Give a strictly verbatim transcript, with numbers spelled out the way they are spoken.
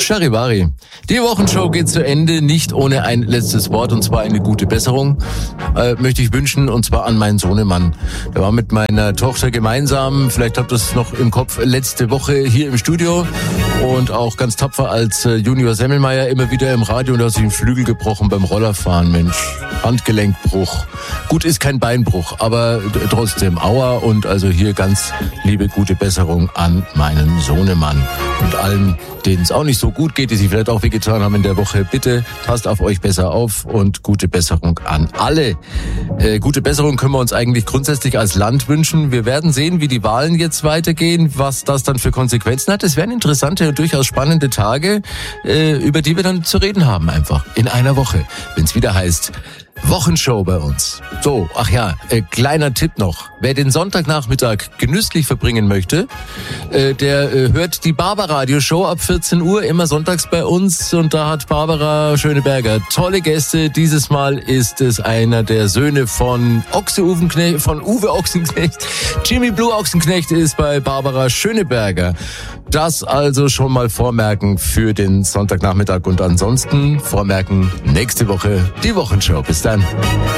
Charivari. Die Wochenshow geht zu Ende, nicht ohne ein letztes Wort, und zwar eine gute Besserung, äh, möchte ich wünschen, und zwar an meinen Sohnemann. Der war mit meiner Tochter gemeinsam, vielleicht habt ihr es noch im Kopf, letzte Woche hier im Studio und auch ganz tapfer als äh, Junior Semmelmeier immer wieder im Radio, und da hat sich ein Flügel gebrochen beim Rollerfahren, Mensch. Handgelenkbruch. Gut, ist kein Beinbruch, aber trotzdem Aua, und also hier ganz liebe gute Besserung an meinen Sohnemann. Und allen, denen es auch nicht so gut geht, die sich vielleicht auch wehgetan haben in der Woche, bitte passt auf euch besser auf und gute Besserung an alle. Äh, gute Besserung können wir uns eigentlich grundsätzlich als Land wünschen. Wir werden sehen, wie die Wahlen jetzt weitergehen, was das dann für Konsequenzen hat. Es werden interessante und durchaus spannende Tage, äh, über die wir dann zu reden haben einfach in einer Woche, wenn es wieder heißt Wochenshow bei uns. So, ach ja, äh, kleiner Tipp noch. Wer den Sonntagnachmittag genüsslich verbringen möchte, äh, der äh, hört die Barbaradio-Show ab vierzehn Uhr, immer sonntags bei uns. Und da hat Barbara Schöneberger tolle Gäste. Dieses Mal ist es einer der Söhne von Ochse Uwenknecht, von Uwe Ochsenknecht. Jimmy Blue Ochsenknecht ist bei Barbara Schöneberger. Das also schon mal vormerken für den Sonntagnachmittag, und ansonsten vormerken nächste Woche die Wochenshow. Bis dann.